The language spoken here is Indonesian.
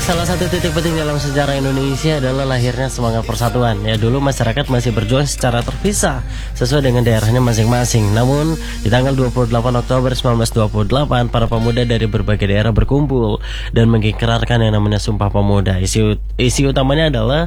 Salah satu titik penting dalam sejarah Indonesia adalah lahirnya semangat persatuan. Ya, dulu masyarakat masih berjuang secara terpisah sesuai dengan daerahnya masing-masing. Namun, di tanggal 28 Oktober 1928, para pemuda dari berbagai daerah berkumpul dan mengikrarkan yang namanya Sumpah Pemuda. Isi utamanya adalah